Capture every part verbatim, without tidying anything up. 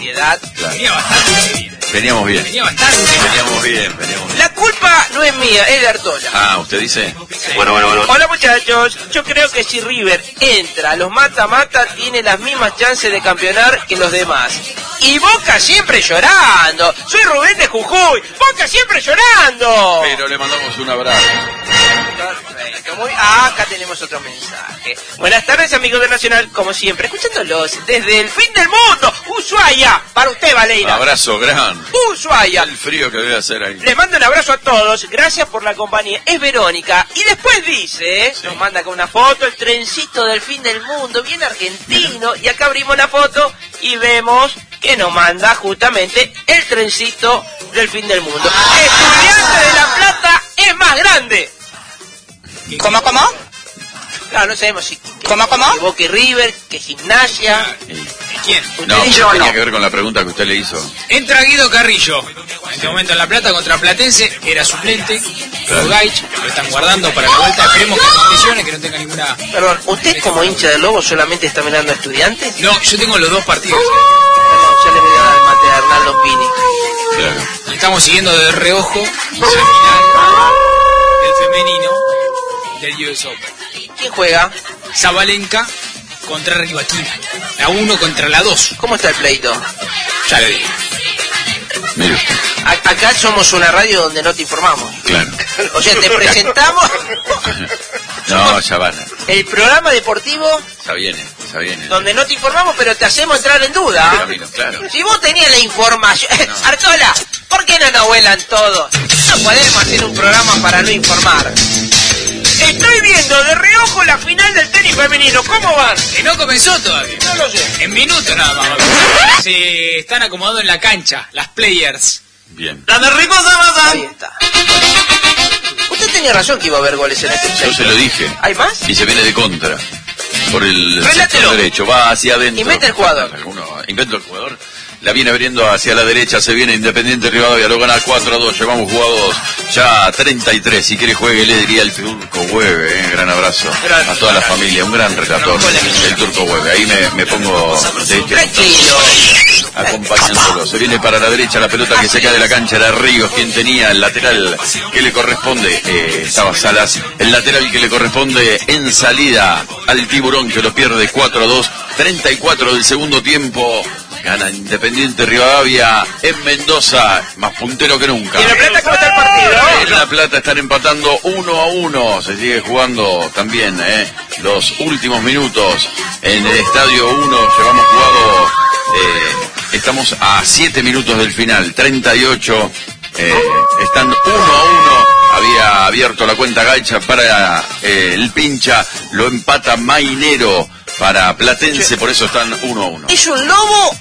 seriedad. Claro. Venía bastante bien. Veníamos bien. Venía bastante Veníamos bien, veníamos bien. La culpa no es mía, es de Artola. Ah, ¿usted dice? Sí. Bueno, bueno, bueno. Hola muchachos, yo creo que si River entra a los mata-mata tiene las mismas chances de campeonar que los demás. Y Boca siempre llorando. Soy Rubén de Jujuy. Boca siempre llorando. Pero le mandamos un abrazo. Perfecto. Muy... Ah, acá tenemos otro mensaje. Buenas tardes amigos de Nacional, como siempre, escuchándolos desde el fin del mundo. Ushuaia, para usted Valeria. Abrazo gran. Ushuaia. El frío que debe hacer ahí. Les mando un abrazo a todos, gracias por la compañía. Es Verónica. Y después dice, sí. Nos manda con una foto, el trencito del fin del mundo, bien argentino. Y acá abrimos la foto y vemos que nos manda justamente el trencito del fin del mundo. Estudiante de La Plata es más grande. ¿Cómo, cómo? Claro, no sabemos si... ¿Cómo, cómo? Que Boca y River, que Gimnasia... ¿Y quién? No, eso tenía no. que ver con la pregunta que usted le hizo. Entra Guido Carrillo. En este momento en La Plata contra Platense. Era suplente. Claro. Gaich, lo están guardando para la vuelta. Esperemos que no condiciones, que no tenga ninguna... Perdón, ¿usted como hincha del Lobo solamente está mirando a Estudiantes? No, yo tengo los dos partidos. Uh, yo le voy a dar el mate a Hernán Lombini. Claro. Y estamos siguiendo de reojo la final del femenino del U S Open. ¿Quién juega? Zabalenka contra Rivaquina. La uno contra la dos. ¿Cómo está el pleito? Ya le digo. Mire usted. A- acá somos una radio donde no te informamos. Claro. O sea, te presentamos... No, ya van. El programa deportivo... Ya viene, ya viene. Donde no te informamos, pero te hacemos entrar en duda. Camino, claro. Si vos tenías la información... No. Artola, ¿por qué no nos vuelan todos? No podemos hacer un programa para no informar. Estoy viendo de reojo la final del tenis femenino. ¿Cómo van? Que no comenzó todavía. No lo sé. En minutos nada más. Se están acomodando en la cancha, las players. Bien. ¡La de Rico Samazán! Ahí está. Usted tenía razón que iba a haber goles en este Yo pleito. se lo dije. ¿Hay más? Y se viene de contra. Por el Relátelo. sector derecho. Va hacia adentro. Inventa el jugador. Uno, inventa el jugador. La viene abriendo hacia la derecha, se viene Independiente Rivadavia, lo gana cuatro a dos, llevamos jugados ya treinta y tres, si quiere juegue, le diría el Turco Hueve, eh, gran abrazo a toda la familia, un gran relator, el Turco Hueve, ahí me, me pongo de este acompañándolo, se viene para la derecha, la pelota que se cae de la cancha, era Ríos quien tenía el lateral que le corresponde, eh, estaba Salas, el lateral que le corresponde en salida al Tiburón que lo pierde cuatro a dos, treinta y cuatro del segundo tiempo. Gana Independiente Rivadavia en Mendoza, más puntero que nunca. ¿Y en La Plata cómo está el partido? En La Plata están empatando uno a uno. Se sigue jugando también eh, los últimos minutos en el Estadio uno. Llevamos jugado, eh, estamos a siete minutos del final, treinta y ocho. Eh, están uno a uno. Había abierto la cuenta Gaicha para eh, el pincha, lo empata Mainero para Platense, por eso están uno a uno. ¿Es un lobo?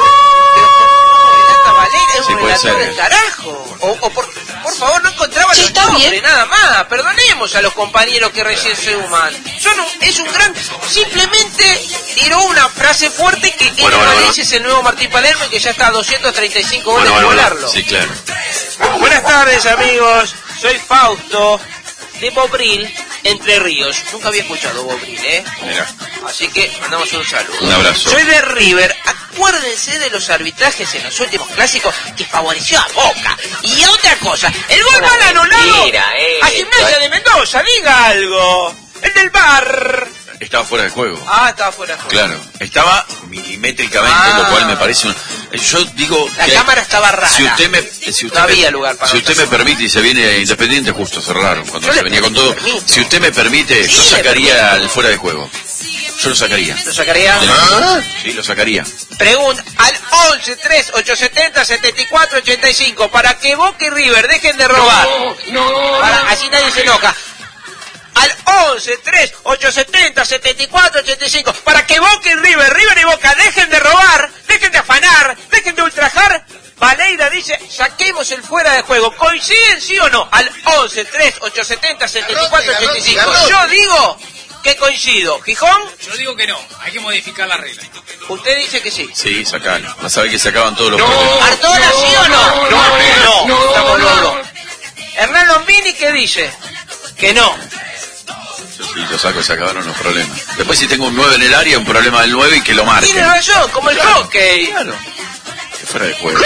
Es Sí, un puede relator ser. del carajo. O, o por, por favor, no encontraba Sí, los está nombres, bien. nada más. Perdonemos a los compañeros que recién se suman. Son un- es un gran... Simplemente tiró una frase fuerte que Bueno, era bueno, Valencia es el nuevo Martín Palermo y que ya está a doscientos treinta y cinco goles Bueno, de bueno, bueno. volarlo. Sí, claro. Buenas tardes, amigos. Soy Fausto de Bobril, Entre Ríos. Nunca había escuchado Bobril, ¿eh? Mira. Así que mandamos un saludo. Un abrazo. Soy de River. Acuérdense de los arbitrajes en los últimos clásicos que favoreció a Boca. Y a otra cosa, el gol mal anulado a Gimnasia de Mendoza. Diga algo. El del bar. Estaba fuera de juego. Ah, estaba fuera de juego. Claro, estaba milimétricamente, Ah. lo cual me parece un... Yo digo La que cámara estaba rara. si usted me si usted No me, había lugar para si usted otra me permite y se viene Independiente, justo cerraron cuando Yo se le venía con todo. permito. Si usted me permite, Sí, yo le sacaría permito. el fuera de juego. Yo lo sacaría. ¿Lo sacaría? ¿Ah? Sí, lo sacaría. Pregunta al once tres ocho setenta setenta y cuatro ochenta y cinco para que Boca y River dejen de robar. Para, así nadie se enoja. Al once tres ocho setenta setenta y cuatro ochenta y cinco para que Boca y River, River y Boca dejen de robar, dejen de afanar, dejen de ultrajar. Valeira dice, saquemos el fuera de juego. ¿Coinciden sí o no? Al once tres ocho setenta setenta y cuatro ochenta y cinco. Yo digo que coincido. ¿Gijón? Yo digo que no, hay que modificar la regla. Usted dice que sí. Sí, sacalo. Vas a ver que se acaban todos los problemas. ¿Artola sí o no? No, no, estamos locos. Hernán Lombini, ¿qué dice? Que no. Yo sí, lo saco y se acabaron los problemas. Después si tengo un nueve en el área, un problema del nueve y que lo marque. Tiene razón, como el hockey. Claro. Fuera de juego.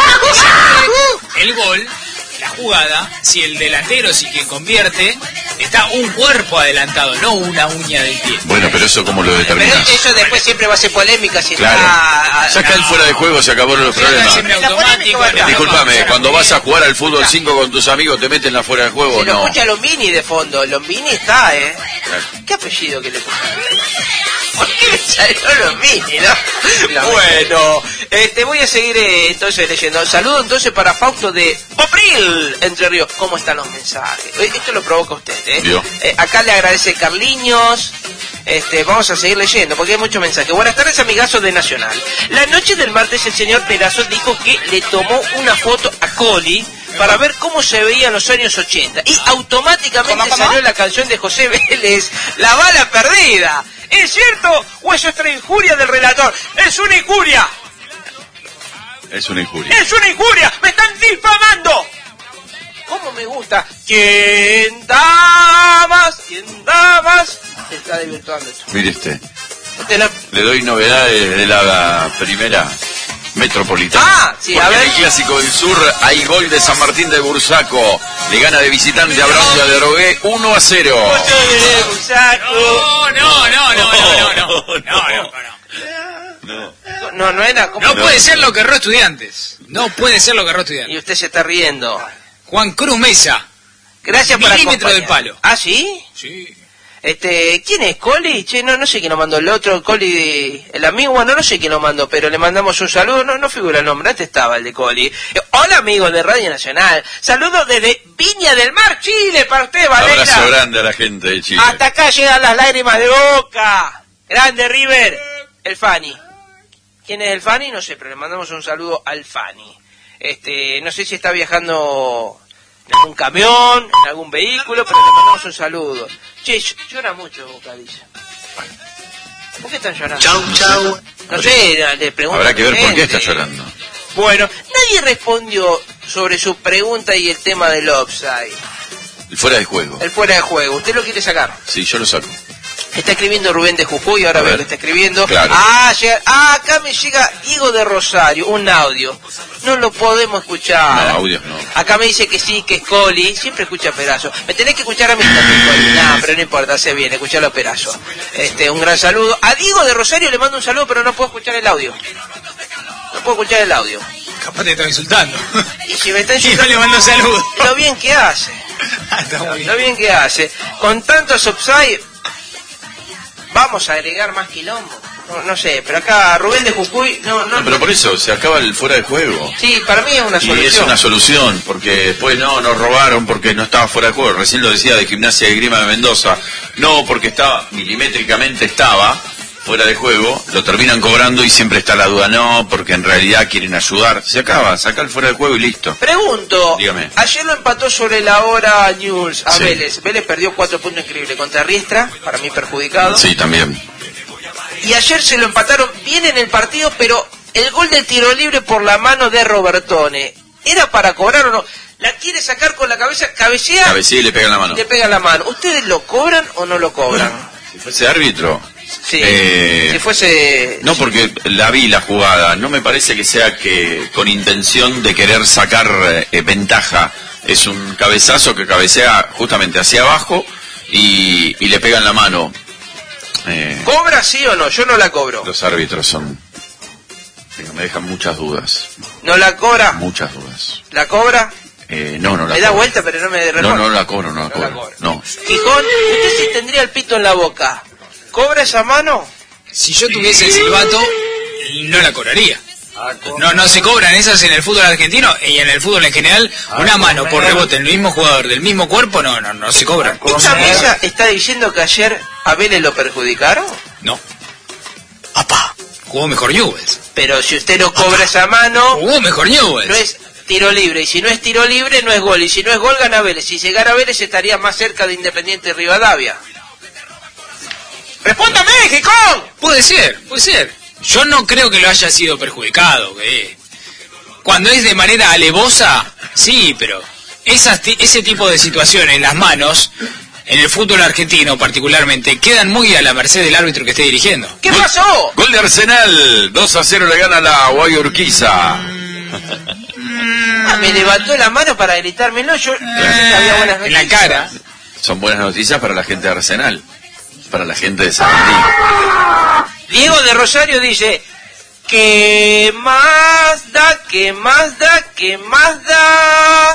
El gol, la jugada, si el delantero, si quien convierte, está un cuerpo adelantado, no una uña del pie. Bueno, pero eso cómo lo Pero determinas. eso después siempre va a ser polémica si Claro. está... Saca el fuera de juego, se acabó los problemas. Semiautomático, La polémica- Disculpame, cuando vas a jugar al fútbol cinco con tus amigos, ¿te meten la fuera de juego? Se lo No. escucha Lombini de fondo. Lombini está, ¿eh? Claro. ¿Qué apellido que le pusieron? ¿Por qué le salió Lombini, no? Bueno, este, voy a seguir eh, entonces leyendo. Saludo entonces para Fausto de Popril, Entre Ríos. ¿Cómo están los mensajes? Eh, Esto lo provoca usted, ¿eh? Vio. Eh, acá le agradece Carliños. Este, vamos a seguir leyendo porque hay muchos mensajes. Buenas tardes, amigazos de Nacional. La noche del martes el señor Perazo dijo que le tomó una foto a Coli para ver cómo se veía en los años ochenta. Y automáticamente ¿Cómo, cómo? salió la canción de José Vélez, La bala perdida. ¿Es cierto o es otra injuria del relator? ¡Es una injuria! Es una injuria. ¡Es una injuria! ¡Me están difamando! ¿Cómo me gusta? ¿Quién da más? ¿Quién da más? Se está divirtiendo esto. Mire este. Usted la- Le doy novedades de la primera metropolitana. Ah, sí, Porque a ver. en el Clásico del Sur hay gol de San Martín de Bursaco. Le gana de visitante a Broncia de Drogué uno a cero. No, no, no, no, no, no, no, no, no, No. No, no era como... no puede ser lo que erró Estudiantes. No puede ser lo que erró Y Estudiantes. usted se está riendo. Juan Cruz Mesa. Gracias por Milímetro acompañar. del palo. ¿Ah, sí? Sí. Este, ¿quién es? ¿Coli? Che, no, no sé quién lo mandó. El otro, Coli, el amigo, bueno, no sé quién lo mandó, pero le mandamos un saludo. No, no figura el nombre, antes estaba el de Coli. Eh, hola, amigos de Radio Nacional. Saludos desde Viña del Mar, Chile, para usted, Valeria. Abrazo grande a la gente de Chile. Hasta acá llegan las lágrimas de Boca. Grande River. El Fani. ¿Quién es el Fani? No sé, pero le mandamos un saludo al Fani. Este, no sé si está viajando en algún camión, en algún vehículo, pero le mandamos un saludo. Che, ll- llora mucho Boca, dice. ¿Por qué están llorando? Chau, chau. No sé, le pregunto. Habrá a que la ver por qué gente. está llorando. Bueno, nadie respondió sobre su pregunta y el tema del offside. El fuera de juego. El fuera de juego. ¿Usted lo quiere sacar? Sí, yo lo saco. Está escribiendo Rubén de Jujuy, ahora A veo ver. que está escribiendo. Claro. Ah, llega- ah, acá me llega Higo de Rosario, un audio. No lo podemos escuchar. No, audios no. Acá me dice que sí, que es Coli. Siempre escucha Perazo. Me tenés que escuchar a mí también, Coli. No, pero no importa, hace bien, escucharlo a Perazo. Este, un gran saludo. A Diego de Rosario le mando un saludo, pero no puedo escuchar el audio. No puedo escuchar el audio. Capaz te estaba insultando. Y si me está Y yo insultando, le mando saludos. lo bien que hace. Está muy bien. Lo bien que hace. Con tantos offside, vamos a agregar más quilombo. No, no sé, pero acá Rubén de Jujuy, no, no, No, pero por eso se acaba el fuera de juego. sí, para mí es una Y solución. es una solución, porque después no, nos robaron porque no estaba fuera de juego. Recién lo decía de Gimnasia de Grima de Mendoza. No, porque estaba, milimétricamente estaba fuera de juego, lo terminan cobrando y siempre está la duda. No, porque en realidad quieren ayudar. Se acaba, saca el fuera de juego y listo. Pregunto, Dígame. ayer lo empató sobre la hora News a Sí. Vélez. Vélez perdió cuatro puntos increíbles contra Riestra, para mí perjudicado. Sí, también. Y ayer se lo empataron bien en el partido, pero el gol del tiro libre por la mano de Robertone, ¿era para cobrar o no? La quiere sacar con la cabeza, cabecea Cabecilla y le pegan la mano. y le pega la mano. ¿Ustedes lo cobran o no lo cobran? Si fuese árbitro. Sí, Eh, si fuese... No, porque la vi la jugada. No me parece que sea que con intención de querer sacar eh, ventaja. Es un cabezazo que cabecea justamente hacia abajo y, y le pegan la mano. Eh, ¿Cobra sí o no? Yo no la cobro. los árbitros son... Venga, me dejan muchas dudas. ¿No la cobra? Muchas dudas. ¿La cobra? Eh, no, no la Me da cobro. vuelta, pero no me No, responde. no la cobro, no la No la cobro. cobro. No. Gijón, usted sí tendría el pito en la boca. ¿Cobra esa mano? Si yo tuviese el silbato, no la cobraría. No, no se cobran esas en el fútbol argentino y en el fútbol en general. Una mano por rebote en el mismo jugador del mismo cuerpo, no, no, no se cobran. ¿Esta mesa está diciendo que ayer a Vélez lo perjudicaron? No. ¡Apá! Jugó mejor Newell's. Pero si usted no cobra esa mano, Jugó mejor Newell's. no es tiro libre. Y si no es tiro libre, no es gol. Y si no es gol, gana Vélez. Si llegara Vélez, estaría más cerca de Independiente Rivadavia. ¡Respóndame, Gijón! Puede ser, puede ser. Yo no creo que lo haya sido perjudicado. Que cuando es de manera alevosa, sí, pero esas ti- ese tipo de situaciones, las manos, en el fútbol argentino particularmente, quedan muy a la merced del árbitro que esté dirigiendo. ¿Qué Gol- pasó? Gol de Arsenal. dos a cero le gana la Guayurquiza. Ah, me levantó la mano para gritármelo, yo pensé que había buenas noticias. En la cara. Son buenas noticias para la gente de Arsenal, para la gente de Sarandí. Diego de Rosario dice, ¿qué más da, qué más da, qué más da?